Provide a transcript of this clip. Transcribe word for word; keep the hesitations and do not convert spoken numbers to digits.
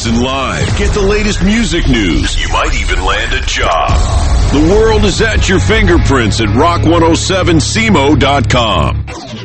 listen live, get the latest music news. You might even land a job. The world is at your fingerprints at rock one oh seven C M O dot com.